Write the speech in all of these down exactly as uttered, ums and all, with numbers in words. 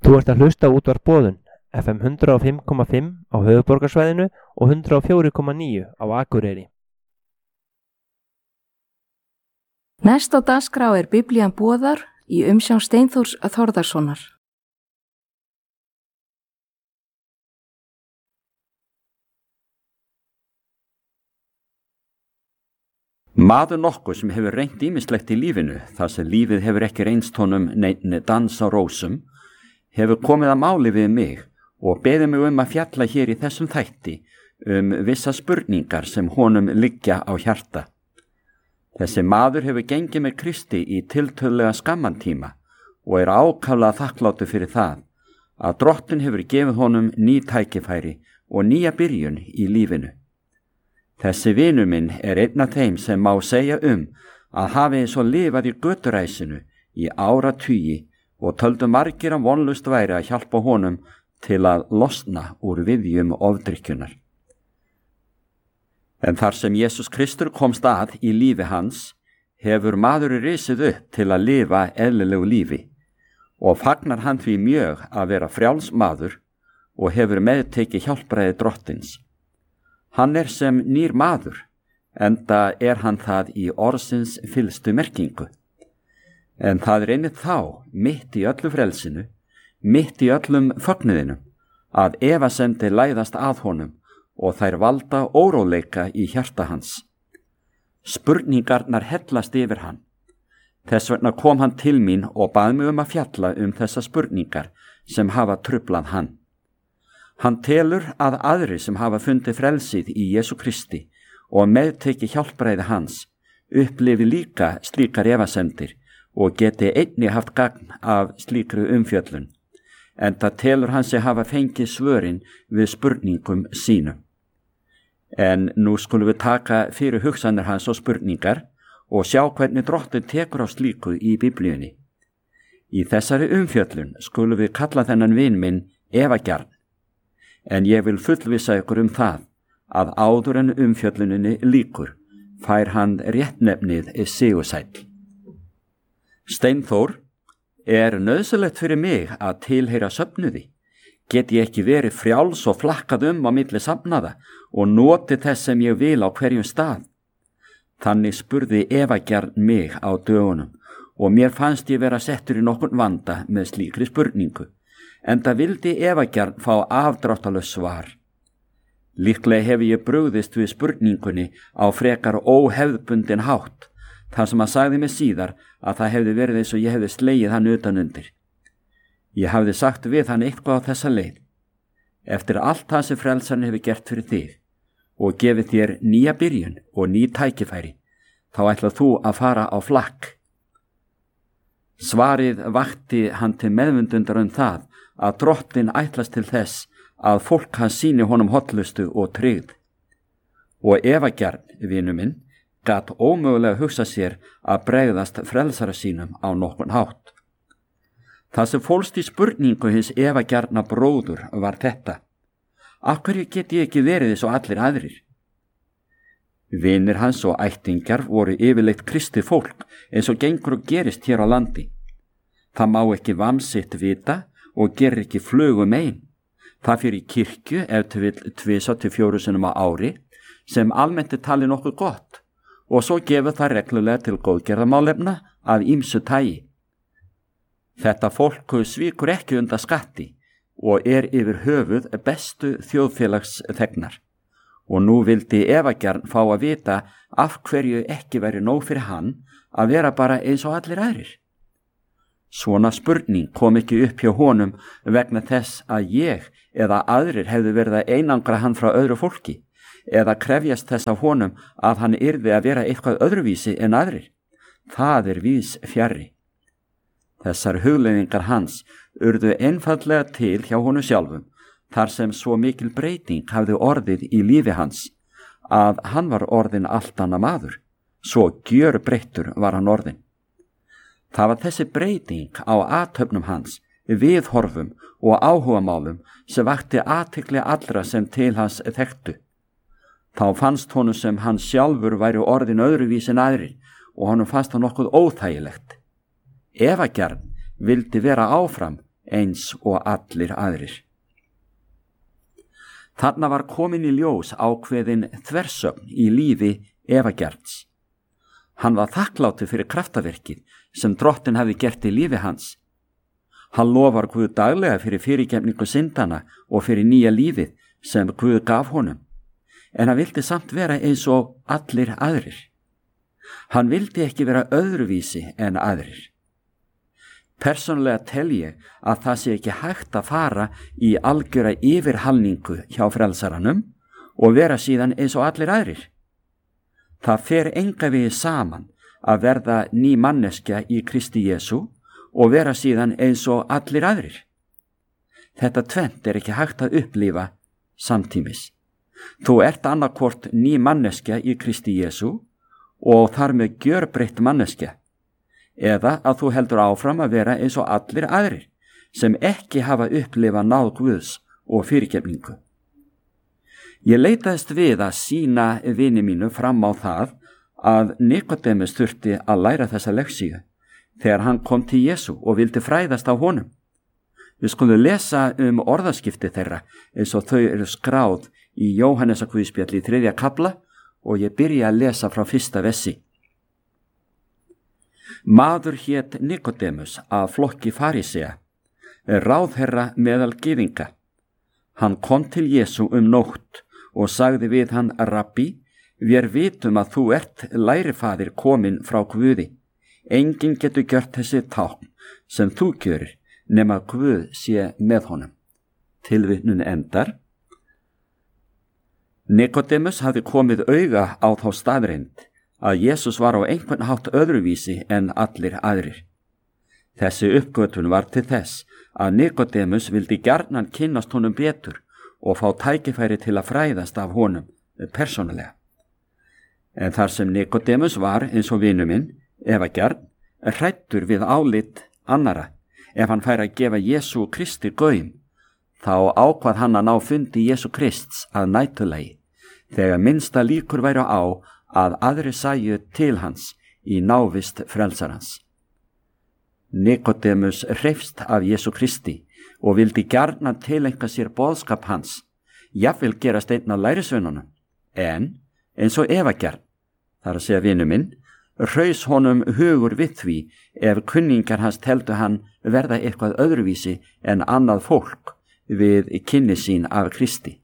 Þú ert að hlusta á útvarp Boðun, F M hundrað og fimm komma fimm á höfuðborgarsvæðinu og hundrað og fjögur komma níu á Akureyri. Næst á dagskrá er Biblían boðar í umsjón Steinþórs Þórðarsonar. Maður nokkuð sem hefur reynt ýmislegt í lífinu, þar sem lífið hefur ekki reynst honum neinn dans á rósum, hefur komið að máli við mig og beðið mig um að fjalla hér í þessum þætti um vissa spurningar sem honum liggja á hjarta. Þessi maður hefur gengið með Kristi í tiltölulega skamman tíma og er ákaflega þakklátur fyrir það að Drottinn hefur gefið honum ný tækifæri og nýja byrjun í lífinu. Þessi vinur minn er einn af þeim sem má segja um að hafi eins og lifað í göturæsinu í áratugi og töldu margir að vonlust væri að hjálpa honum til að losna úr viðjum ofdrykkjunar. En þar sem Jesús Kristur komst að í lífi hans, hefur maður risið upp til að lifa eðlilegu lífi og fagnar hann því mjög að vera frjáls maður og hefur meðtekið hjálpræði Drottins. Hann er sem nýr maður, enda er hann það í orðsins fyllstu merkingu. En það er einnig þá, mitt í öllu frelsinu, mitt í öllum fögnuðinum, að efasemdir læðast að honum og þær valda óróleika í hjarta hans. Spurningarnar hellast yfir hann. Þess vegna kom hann til mín og bað mig um að fjalla um þessa spurningar sem hafa trublað hann. Hann telur að aðri sem hafa fundið frelsið í Jesú Kristi og meðteki hjálpræði hans upplifi líka slíkar efasemdir og geti einnig haft gagn af slíkru umfjöllun, enda telur hann sig hafa fengið svörin við spurningum sínum. En nú skulum við taka fyrir hugsanir hans og spurningar og sjá hvernig Drottinn tekur á slíku í Biblíunni. Í þessari umfjöllun skulum við kalla þennan vin minn efagjarn, en ég vil fullvissa ykkur um það að áður en umfjölluninni lýkur fær hann réttnefnið sigursæll. Steinþór, er nauðsynlegt fyrir mig að tilheyra söfnuði? Get ég ekki verið frjáls og flakkað um á milli safnaða og noti þess sem ég vil á hverjum stað? Þannig spurði efagjarn mig á dögunum og mér fannst ég vera settur í nokkurn vanda með slíkri spurningu, enda vildi efagjarn fá afdráttarlaust svar. Líklega hef ég brugðist við spurningunni á frekar óhefðbundin hátt, þar sem hann sagði mig síðar að það hefði verið eins og ég hefði slegið hann utan undir. Ég hafði sagt við hann eitthvað á þessa leið. Eftir allt það sem frelsarinn hefur gert fyrir þig og gefið þér nýja byrjun og ný tækifæri, þá ætlað þú að fara á flakk. Svarið vakti hann til meðvundundar um það að Drottinn ætlast til þess að fólk hans sýni honum hollustu og tryggð. Og efagjarn, vinu minn, gat ómögulega hugsa sér að bregðast frelsara sínum á nokkurn hátt. Það sem fólst í spurningu hins efagjarna bróður var þetta: af hverju get ég ekki verið eins og allir aðrir? Vinir hans og ættingjar voru yfirleitt kristið fólk eins og gengur og gerist hér á landi. Það má ekki vamsitt vita og gerir ekki flugum ein. Það fyrir í kirkju ef til vill tvisa til fjóru sinnum á ári, sem almennt er talið nokkuð gott, og svo gefur það reglulega til góðgerðamálefna af ýmsu tagi. Þetta fólk svíkur ekki undan skatti og er yfir höfuð bestu þjóðfélagsþegnar, og nú vildi efagjarn fá að vita af hverju ekki væri nóg fyrir hann að vera bara eins og allir aðrir. Svona spurning kom ekki upp hjá honum vegna þess að ég eða aðrir hefðu verið að einangra hann frá öðru fólki, eða krefjast þess af honum að hann yrði að vera eitthvað öðruvísi en aðrir. Það er víðs fjarri. Þessar hugleiðingar hans urðu einfaldlega til hjá honum sjálfum, þar sem svo mikil breyting hafði orðið í lífi hans, að hann var orðin allt annað maður, svo gjörbreyttur var hann orðin. Það var þessi breyting á athöfnum hans, viðhorfum og áhugamálum sem vakti athygli allra sem til hans þekktu. Þá fannst honum sem hann sjálfur væri orðin öðruvís en aðrir og honum fannst það nokkuð óþægilegt. Efagjarn vildi vera áfram eins og allir aðrir. Þarna var komin í ljós ákveðin þversögn í lífi Eva-Gjards. Hann var þakklátur fyrir kraftaverkið sem Drottinn hafði gert í lífi hans. Hann lofar Guð daglega fyrir fyrirgefningu syndana og fyrir nýja lífið sem Guð gaf honum, en hann vildi samt vera eins og allir aðrir. Hann vildi ekki vera öðruvísi en aðrir. Persónulega tel ég að það sé ekki hægt að fara í algjöra yfirhalningu hjá frelsaranum og vera síðan eins og allir aðrir. Það fer enga veginn saman að verða ný manneskja í Kristi Jesú og vera síðan eins og allir aðrir. Þetta tvennt er ekki hægt að upplifa samtímis. Þú ert annarkvort ný manneskja í Kristi Jesú og þar með gjörbreytt manneskja, eða að þú heldur áfram að vera eins og allir aðrir sem ekki hafa upplifað náð Guðs og fyrirgefningu. Ég leitaðist við að sýna vini mínu fram á það að Nikodemus þurfti að læra þessa leksíu þegar hann kom til Jesú og vildi fræðast á honum. Við skulum lesa um orðaskipti þeirra eins og þau eru skráð í Jóhannesarguðspjalli í þriðja kafla og ég byrja að lesa frá fyrsta vessi. Maður hét Nikodemus af flokki farisea, ráðherra meðal gyðinga. Hann kom til Jesú um nótt og sagði við hann: Rabbi, við vitum að þú ert lærifaðir kominn frá Guði. Enginn getur gjört þessi tákn sem þú gjörir nema Guð sé með honum. Tilvitnun endar. Nikodemus hafði komið auga á þá staðreynd að Jesús var á einhvern hátt öðruvísi en allir aðrir. Þessi uppgötvun var til þess að Nikodemus vildi gjarnan kynnast honum betur og fá tækifæri til að fræðast af honum persónulega. En þar sem Nikodemus var eins og vinur minn, Eva-Gjard, hræddur við álit annara, ef hann fær að gefa Jesú Kristi gaum, þá ákvað hann að ná fundi Jesú Krists að nætulagi, þegar minnsta líkur væru á að aðri sæju til hans í návist frelsarans. Nikodemus hreifst af Jesú Kristi og vildi gjarnan tileinka sér boðskap hans, jafnvel gerast einn af lærisveinunum, en eins og Eva-Gjard, þar að segja vinu minn, hraus honum hugur við því ef kunningar hans teldu hann verða eitthvað öðruvísi en annað fólk við kynni sín af Kristi.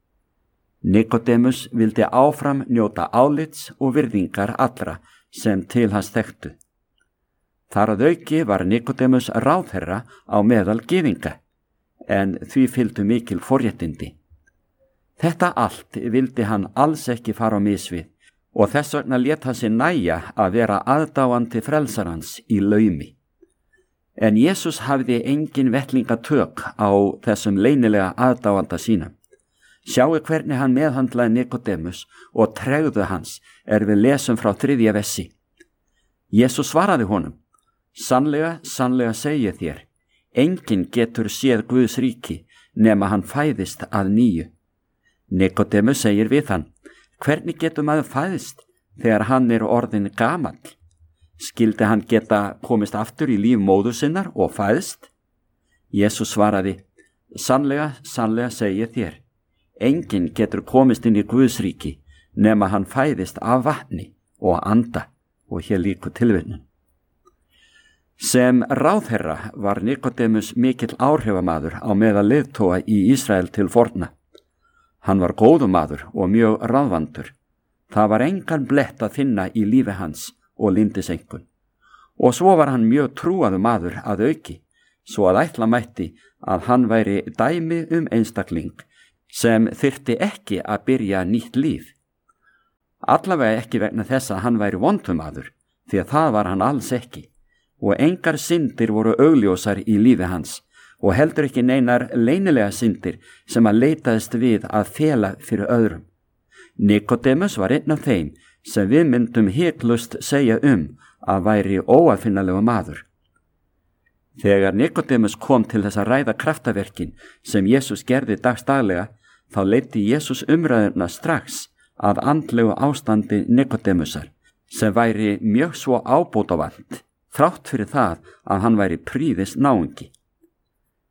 Nikodemus vildi áfram njóta álits og virðingar allra sem til hans þekktu. Þar að auki var Nikodemus ráðherra á meðal gyðinga, en því fylgdu mikil forréttindi. Þetta allt vildi hann alls ekki fara á mis við og þess vegna lét hann sig nægja að vera aðdáandi frelsarans í laumi. En Jesús hafði engin vettlingatök á þessum leynilega aðdáanda sínum. Sjáu hvernig hann meðhandlaði Nikodemus og tregðu hans er við lesum frá þriðja vessi. Jesús svaraði honum: Sannlega, sannlega segi ég þér, enginn getur séð Guðs ríki nema hann fæðist að nýju. Nikodemus segir við hann: Hvernig getur maður fæðist þegar hann er orðin gamall? Skildi hann geta komist aftur í líf móður sinnar og fæðst? Jesús svaraði: Sannlega, sannlega segi ég þér, enginn getur komist inn í Guðs ríki nema hann fæðist af vatni og anda. Og hér líkur tilvitnun. Sem ráðherra var Nikodemus mikill áhrifamaður á meðal leiðtoga í Ísrael til forna. Hann var góður maður og mjög ráðvandur. Það var engan blett að finna í lífi hans og lindisengun. Og svo var hann mjög trúaður maður að auki, svo að ætla mætti að hann væri dæmi um einstakling sem þyrfti ekki að byrja nýtt líf. Allavega ekki vegna þess að hann væri vondumadur, því að það var hann alls ekki, og engar syndir voru augljósar í lífi hans, og heldur ekki neinar leynilega syndir sem að leitaðist við að fela fyrir öðrum. Nikodemus var einn af þeim sem við myndum hiklust segja um að væri óafinnalegu maður. Þegar Nikodemus kom til þess að ræða kraftaverkin sem Jesús gerði dagstaglega, þá leiddi Jesús umræðuna strax að andlegu ástandi Nikodemusar, sem væri mjög svo ábótavant, þrátt fyrir það að hann væri príðis náungi.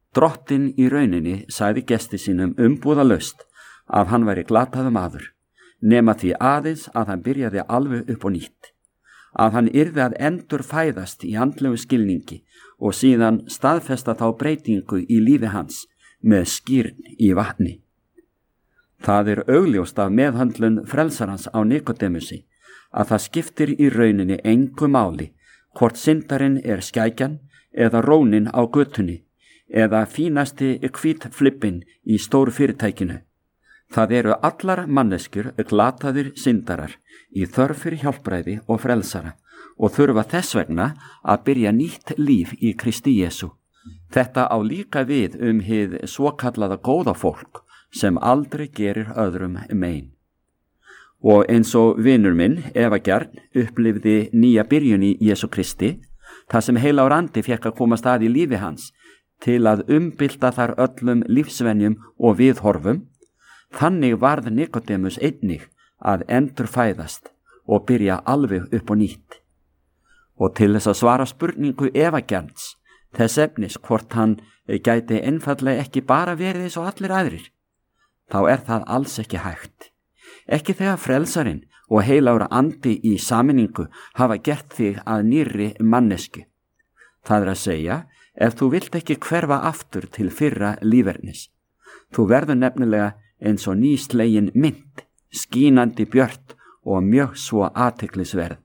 Drottinn í rauninni sagði gesti sínum umbúðalaust að hann væri glataður maður, nema því aðeins að hann byrjaði alveg upp á nýtt, að hann yrði að endur fæðast í andlegu skilningi og síðan staðfesta þá breytingu í lífi hans með skírn í vatni. Það er augljóst af meðhöndlun frelsarans á Nikodemusi að það skiptir í rauninni engu máli hvort syndarinn er skækjan eða rónin á götunni eða fínasti hvítflippin í stóru fyrirtækinu. Það eru allar manneskjur glataðir syndarar í þörf fyrir hjálpræði og frelsara og þurfa þess vegna að byrja nýtt líf í Kristi Jesú. Þetta á líka við um hið svokallaða góða fólk sem aldrei gerir öðrum mein. Og eins og vinur minn, Eva Gjörn, upplifði nýja byrjun í Jesú Kristi, þar sem heilagur andi fekk að koma stað í lífi hans til að umbylta þar öllum lífsvenjum og viðhorfum, þannig varð Nikodemus einnig að endurfæðast og byrja alveg upp og nýtt. Og til þess að svara spurningu Eva Gjörns, þess efnis hvort hann gæti einfallega ekki bara verið eins og allir aðrir, þá er það alls ekki hægt. Ekki þegar frelsarinn og heilagur andi í saminningu hafa gert þig að nýrri mannesku. Það er að segja, ef þú vilt ekki hverfa aftur til fyrra lífernis. Þú verður nefnilega eins og nýslegin mynd, skínandi björt og mjög svo athyglisverð.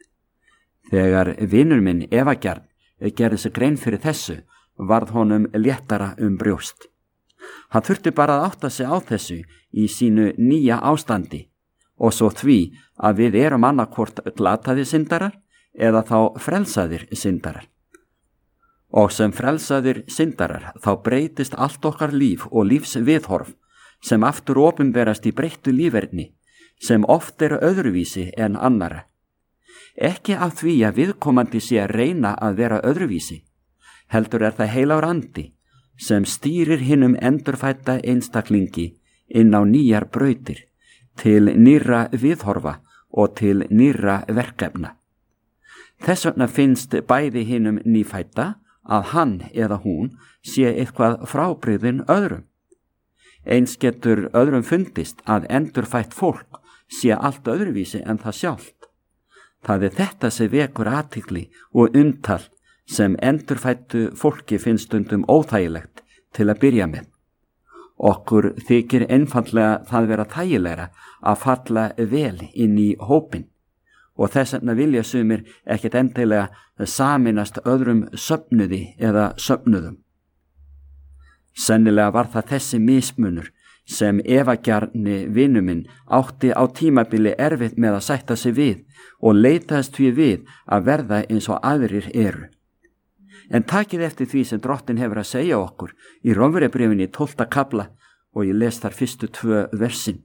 Þegar vinur minn Eva Gjörn gerði sig grein fyrir þessu, varð honum léttara um brjóst. Hann þurfti bara að átta sig á þessu í sínu nýja ástandi og svo því að við erum annarkvort glataðir syndarar eða þá frelsaðir syndarar. Og sem frelsaðir syndarar þá breytist allt okkar líf og lífsviðhorf sem aftur opinberast í breyttu líferni sem oft eru öðruvísi en annara. Ekki af því að viðkomandi sé að reyna að vera öðruvísi, heldur er það heilagur andi sem stýrir hinum endurfædda einstaklingi inn á nýjar brautir, til nýrra viðhorfa og til nýrra verkefna. Þess vegna finnst bæði hinum nýfædda að hann eða hún sé eitthvað frábrigðin öðrum. Eins getur öðrum fundist að endurfætt fólk sé allt öðruvísi en það sjálft. Það er þetta sem vekur athygli og umtal sem endurfættu fólki finnst stundum óþægilegt til að byrja með. Okkur þykir einfaldlega það vera þægilegra að falla vel inn í hópin og þess vegna vilja sumir ekkert endilega saminast öðrum söfnuði eða söfnuðum. Sennilega var það þessi mismunur sem Eva Gjörni vinur minn átti á tímabili erfitt með að sætta sig við og leitaðist því við að verða eins og aðrir eru. En takið eftir því sem Drottinn hefur að segja okkur í Rómverjabréfinni tólfta kafla og ég les þar fyrstu tvö versin.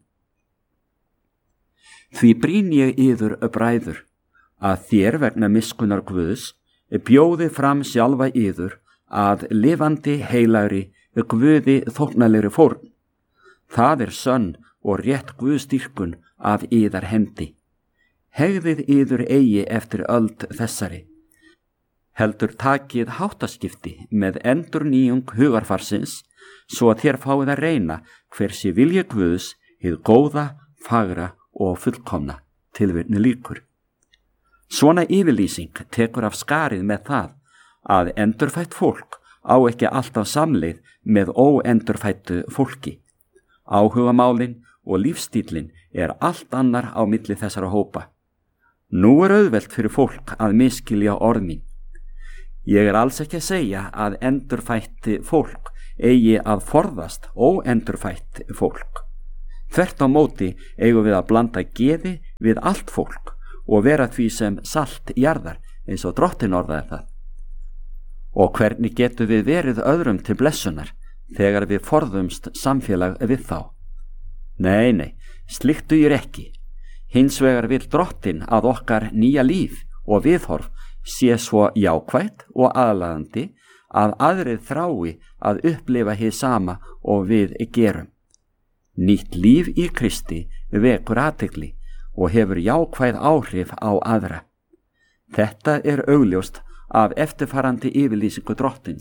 Því brýn ég yður bræður að þér vegna miskunnar Guðs bjóði fram sjálfa yður að lifandi heilagri Guði þóknanlegri fórn. Það er sönn og rétt Guðsdýrkun af yðar hendi. Hegðið yður eigi eftir öld þessari. Heldur takið háttaskipti með endurnýjung hugarfarsins svo að þér fáið að reyna hversi vilji Guðs hið góða, fagra og fullkomna. Tilvitnun lýkur. Svona yfirlýsing tekur af skarið með það að endurfætt fólk á ekki alltaf samleið með óendurfættu fólki. Áhugamálin og lífstílin er allt annar á milli þessara hópa. Nú er auðvelt fyrir fólk að miskilja orð mín. Ég er alls ekki að segja að endurfætt fólk eigi að forðast óendurfætt fólk. Þvert á móti eigum við að blanda geði við allt fólk og vera því sem salt jarðar eins og Drottinn orðaði það. Og hvernig getum við verið öðrum til blessunar þegar við forðumst samfélag við þá? Nei, nei, slíkt dugir ekki. Hins vegar vill Drottinn að okkar nýja líf og viðhorf sé svo jákvætt og aðlaðandi að aðrið þrái að upplifa hið sama og við gerum. Nýtt líf í Kristi vekur athygli og hefur jákvæð áhrif á aðra. Þetta er augljóst af eftirfarandi yfirlýsingu Drottins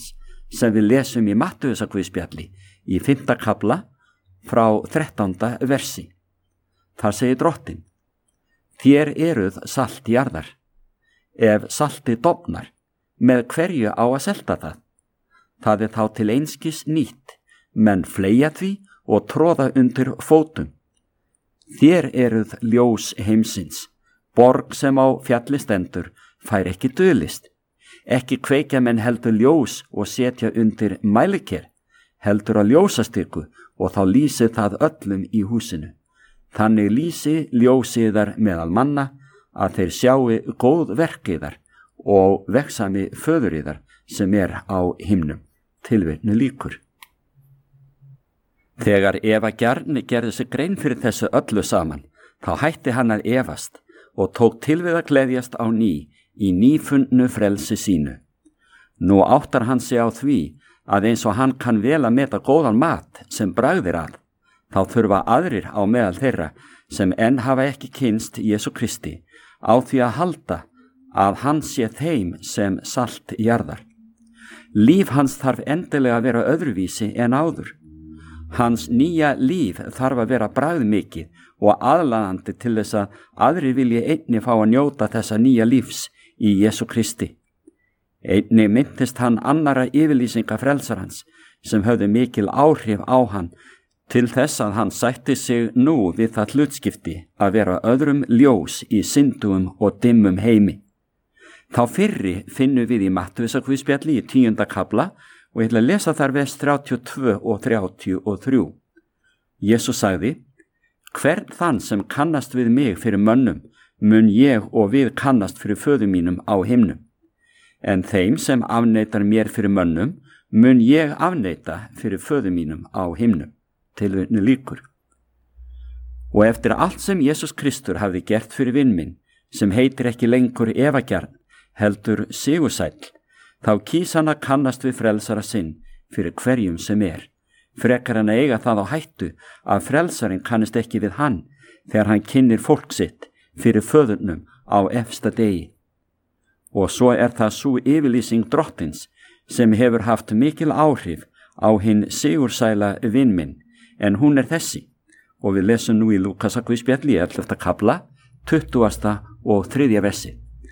sem við lesum í Mattheusarguðspjalli í fimmta kafla frá þrettánda versi. Þar segir Drottinn: Þér eruð salt jarðar. Ef saltið dofnar, með hverju á að selta það? Það er þá til einskis nýtt, menn fleygja því og tróða undir fótum. Þér eruð ljós heimsins. Borg sem á fjalli stendur fær ekki dulist. Ekki kveikja menn heldur ljós og setja undir mæliker, heldur að ljósastyku og þá lýsi það öllum í húsinu. Þannig lýsi ljósiðar meðal manna að þeir sjáu góð verkiðar og veksami föðuriðar sem er á himnum. Tilvitnu lýkur. Þegar Eva Gjarni gerði sig grein fyrir þessu öllu saman, þá hætti hann að efast og tók til við að gleðjast á ný í nýfundnu frelsi sínu. Nú áttar hann sig á því að eins og hann kann vel að meta góðan mat sem bragðir að, þá þurfa aðrir á meðal þeirra sem enn hafa ekki kynst Jesú Kristi á því að halda að hann sé þeim sem salt jarðar. Líf hans þarf endilega að vera öðruvísi en áður. Hans nýja líf þarf að vera bragðmikið og aðlaðandi til þess að aðrir vilji einni fá að njóta þessa nýja lífs í Jesú Kristi. Einni myndist hann annara yfirlýsinga frelsarans sem höfðu mikil áhrif á hann til þess að hann sætti sig nú við það hlutskipti að vera öðrum ljós í syndugum og dimmum heimi. Þá fyrri finnum við í Mattheusarguðspjalli í tíunda kafla og ég ætla að lesa þar vers þrjátíu og tvö og þrjátíu og þrjú. Jesús sagði: Hvern þann sem kannast við mig fyrir mönnum, mun ég og við kannast fyrir föður mínum á himnum. En þeim sem afneitar mér fyrir mönnum, mun ég afneita fyrir föður mínum á himnum. Tilvitnu lýkur. Og eftir allt sem Jesús Kristur hafði gert fyrir vin minn, sem heitir ekki lengur Evagjarn, heldur Sigursæll, þá kýs hann að kannast við frelsara sinn fyrir hverjum sem er, frekar hann að eiga það á hættu að frelsarinn kannist ekki við hann þegar hann kynnir fólk sitt fyrir föðurnum á efsta degi. Og svo er það sú yfirlýsing Drottins sem hefur haft mikil áhrif á hinn sigursæla vin minn, en hún er þessi, og við lesum nú í Lúkasarguðspjalli í ellefta kafla, tuttugasta og þriðja versi.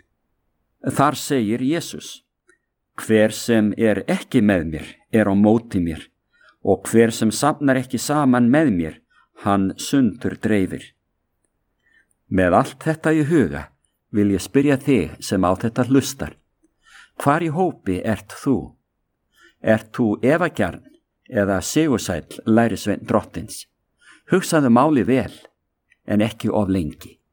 Þar segir Jesús: Hver sem er ekki með mér er á móti mér, og hver sem safnar ekki saman með mér, hann sundur dreifir. Með allt þetta í huga vil ég spyrja þig sem á þetta hlustar: hvar í hópi ert þú? Ert þú Evagjarn eða Sigursæll lærisveinn Drottins? Hugsaðu máli vel, en ekki of lengi.